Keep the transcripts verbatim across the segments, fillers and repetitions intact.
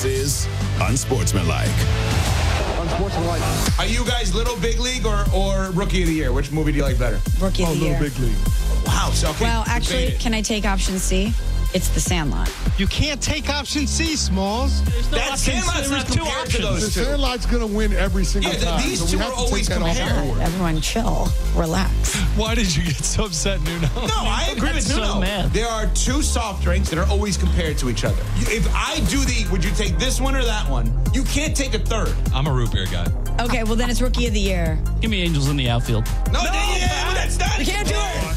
This is Unsportsmanlike. Unsportsmanlike. Are you guys Little Big League or, or Rookie of the Year? Which movie do you like better? Rookie of Oh, the Little Year. Big League. Wow. So, okay, Well, actually, debate it. can I take option C? It's The Sandlot. You can't take option C, Smalls. That Sandlot's not compared to The those two. Sandlot's going to win every single Yeah, th- time. these so we two have are to take always that off the compared. board. Everyone chill. Relax. Why did you get so upset, Nuno? No, I agree with so Nuno. mad. There are two soft drinks that are always compared to each other. You- If I do the, would you take this one or that one? You can't take a third. I'm a root beer guy. Okay, well, then it's Rookie of the Year. Give me Angels in the outfield. No, no yeah, that's not. We can't do it.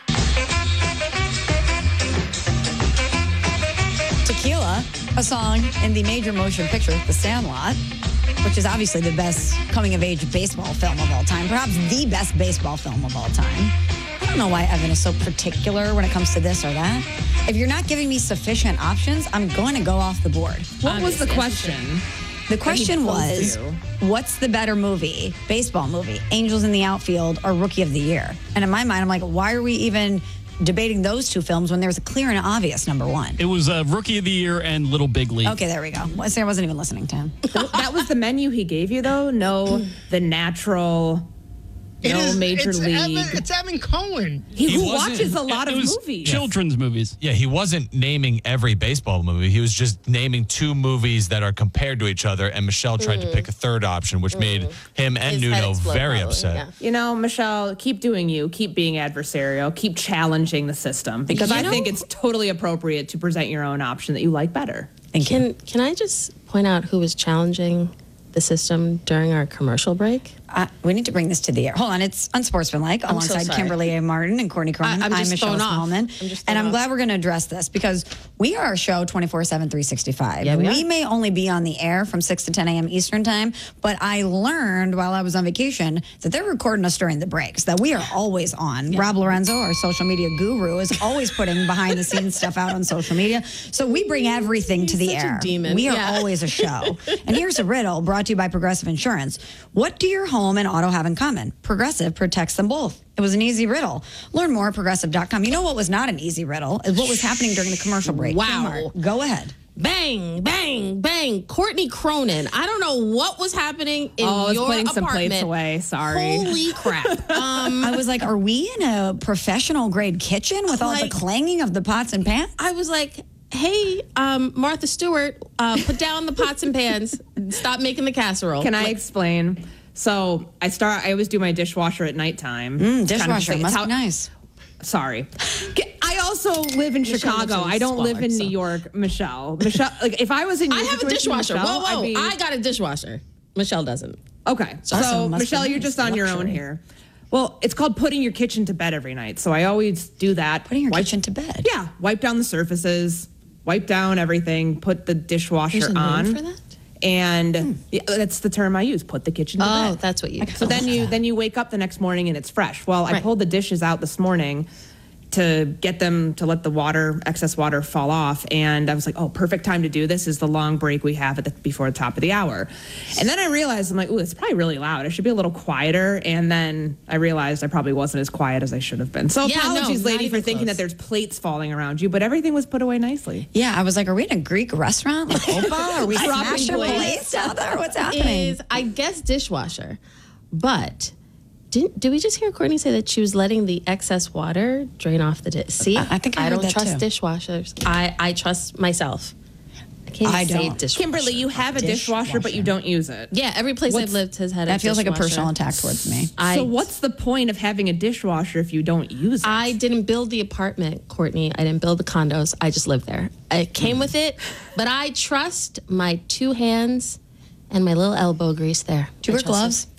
Tequila, a song in the major motion picture The Sandlot, which is obviously the best coming-of-age baseball film of all time, perhaps the best baseball film of all time. I don't know why Evan is so particular when it comes to this or that. If you're not giving me sufficient options, I'm going to go off the board. What was the question? The question was, posed what's the better movie, baseball movie, Angels in the Outfield or Rookie of the Year? And in my mind, I'm like, why are we even debating those two films when there's a clear and obvious number one? It was uh, Rookie of the Year and Little Big League. Okay, there we go. Well, see, I wasn't even listening to him. That was the menu he gave you, though? No, the natural, It no is- major it's league. Evan, it's Evan Cohen. he He who wasn't- watches a lot It of was movies. children's movies. Yeah, he wasn't naming every baseball movie. He was just naming two movies that are compared to each other, and Michelle tried to pick a third option, which made him and His head Nuno explode, very probably, upset. yeah. You know, Michelle, keep doing you. Keep being adversarial. Keep challenging the system. Because You I know- think it's totally appropriate to present your own option that you like better. Thank you. Can can I just point out who was challenging the system during our commercial break? Uh, we need to bring this to the air. Hold on, it's Unsportsmanlike I'm so alongside sorry. Kimberly A. Martin and Courtney Cronin. I- I'm I'm just Michelle thrown off. Smallman. I'm just and thrown I'm off. glad we're going to address this because we are a show twenty-four seven, three sixty-five. Yeah, we are. may only be on the air from six to ten a.m. Eastern time, but I learned while I was on vacation that they're recording us during the breaks, that we are always on. Rob Lorenzo, our social media guru, is always putting behind the scenes stuff out on social media. So we bring everything to the He's such a air. demon. We are Yeah. always a show. And here's a riddle brought to you by Progressive Insurance. What do your home and auto have in common? Progressive protects them both. It was an easy riddle. Learn more at progressive dot com. You know what was not an easy riddle is what was happening during the commercial break. Wow. Kmart, go ahead. Bang, bang, bang. Courtney Cronin. I don't know what was happening in Oh, I was your putting some apartment. plates away. Sorry. Holy crap. Um, I was like, are we in a professional grade kitchen with all the Like- clanging of the pots and pans? I was like, hey, um, Martha Stewart, uh, put down the pots and pans. Stop making the casserole. Can I Like, explain? So I start. I always do my dishwasher at nighttime. Mm, It's kind of dishwasher just- must it's how- be nice. Sorry. I also live in Michelle Chicago. lives in I don't live Spark, in so- New York, Michelle. Michelle, like if I was in your I have a situation, dishwasher. Michelle, whoa, whoa. I'd be, I got a dishwasher. Michelle doesn't. okay. So Awesome. Must be Michelle, you're nice. just on your own Luxury. here. Well, it's called putting your kitchen to bed every night. So I always do that. Putting your Wipe- kitchen to bed. Yeah, wipe down the surfaces, wipe down everything, put the dishwasher There's a name on. for that? And yeah, that's the term I use. Put the kitchen to Oh, bed. that's what you So then you then you wake up the next morning and it's fresh. Well, I Right. pulled the dishes out this morning to get them to let the water excess water fall off, and I was like, oh, perfect time to do this is the long break we have at the before the top of the hour. And then I realized I'm like, ooh, it's probably really loud. I should be a little quieter. And then I realized I probably wasn't as quiet as I should have been. So Yeah, no, apologies, not lady, for even thinking close. that there's plates falling around you, but everything was put away nicely. Yeah, I was like, are we in a Greek restaurant? Like Opa? Are we Dropping smashing plates. plates out there? What's happening? Is, I guess, dishwasher. But didn't, did we just hear Courtney say that she was letting the excess water drain off the dish? See, I- I think I heard don't that trust too. dishwashers. I, I trust myself. I can't I even say don't. dishwasher. Kimberly, you have a dishwasher, but you don't use it. Yeah, every place What's- I've lived has had a That feels like a dishwasher. personal attack towards me. I, so what's the point of having a dishwasher if you don't use it? I didn't build the apartment, Courtney. I didn't build the condos. I just lived there. It came with it, but I trust my two hands and my little elbow grease there. Do you I wear trust gloves? it.